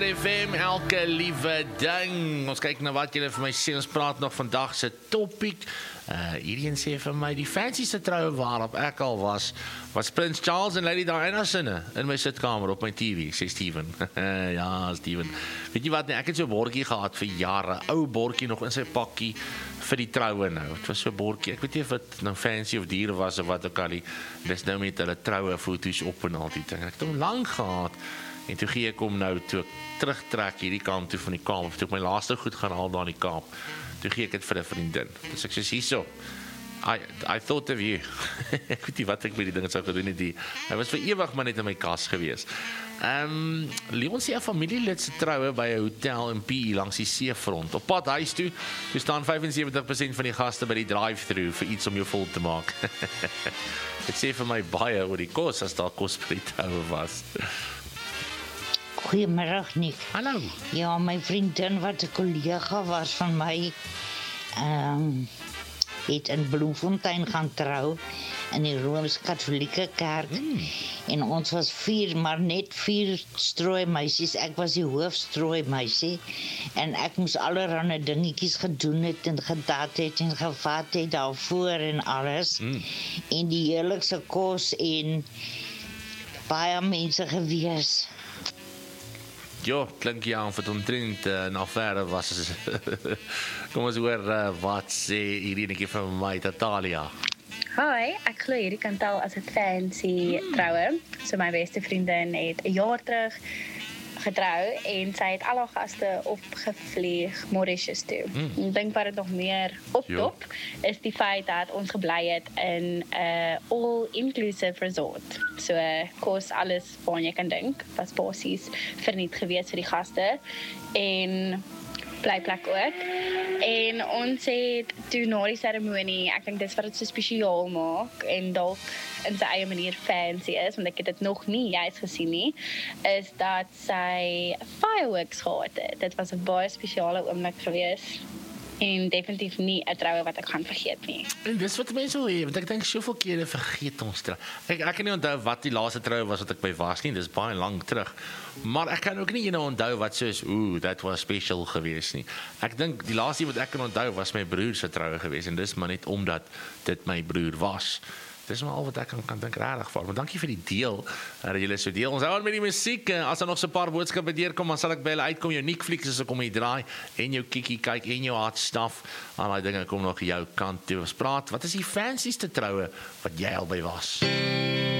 FM, elke liewe ding. Ons kyk na wat julle vir my sê. Ons praat nog vandag se topic. Hierdie sê vir my die fancyste troue waarop ek al was Prins Charles en Lady Diana sinne in my sitkamer op my TV, sê Steven. Ja, Steven. Weet jy wat, nee, ek het so 'n bordjie gehad vir jare, ou bordjie nog in sy pakkie vir die troue nou. Het was so 'n bordjie, ek weet nie of dit nou fancy of dier was of wat ook al nie. Dis nou met hulle troue foto's op en al die ding. Ek het hom lank gehad. En toe gee ek hom nou, toe ek terugtrek hierdie kant toe van die Kaap, toe ek my laaste goed gaan haal daar in die Kaap, toe gee ek dit vir 'n vriendin. Dus ek sê, hierso, I thought of you. Ek weet nie wat ek met die ding sou gedoen het. Hy was vir ewig maar net in my kas gewees. Leon sê 'n familielid se troue by 'n hotel in PE langs die seefront. Op pad huis toe, staan 75% van die gaste by die drive-thru vir iets om jou vol te maak. Dit sê vir my baie oor die kos as daar kos by die troue was. Goeiemiddag, Nick. Hallo. Ja, my vriendin wat 'n kollega was van my, het in Bloemfontein gaan trou in die Rooms-Katolieke kerk. En ons was 4, maar net 4 strooimeisies. Ek was die hoofstrooimeisie en ek moes allerlei dingetjies gedoen het en gedat het en gevat het daarvoor en alles. En die heerlikste kos en baie mense gewees. Ja, klink jy aan vir omtrent 'n affære was. Kom ons hoor wat sê hierdie netjie van my, Natalia. Hi, ek glo hierdie kan tel as 'n fancy troue. So my beste vriendin het 'n jaar terug getrou en sy het al haar gaste opgevlieg Mauritius toe. Ek dink wat dit nog meer optop is die feit dat ons gebly het in 'n all-inclusive resort. So kos alles waaraan jy kan dink, was basies verniet gewees vir die gaste en blyplek ook. En ons het toe na die seremonie, ek dink dis wat dit so spesiaal maak en dalk in sy eie manier fancy is, want ek het dit nog nie juist gesien nie, is dat sy fireworks gehad het. Dit was 'n baie spesiale oomblik gewees. En definitief nie 'n troue wat ek gaan vergeet nie. En dis wat mense wil hê, want ek dink soveel kere vergeet ons trou. Ek kan nie onthou wat die laaste troue was wat ek by was nie, dis baie lank terug. Maar ek kan ook nie ene onthou wat soos, that was special gewees nie. Ek dink die laaste wat ek kan onthou was my broer se troue gewees en dis maar net omdat dit my broer was. Dis maar al wat ek kan dink regtig vir. Maar dankie vir die deel. Dat julle so deel. Ons hou aan met die musiek. As daar nog so 'n paar boodskappe deurkom, dan sal ek by hulle uitkom. Jou Netflix as ek kom hier draai en jou kikkie kyk en jou hard stuff. Al daai dinge kom nog jou kant toe. Ons praat, wat is die fancyste troue wat jy al by was?